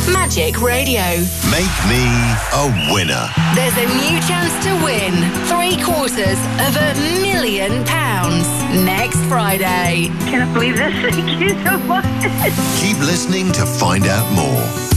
Magic Radio. Make me a winner. There's a new chance to win £750,000 next Friday. Can't believe this. Thank you so much. Keep listening to find out more.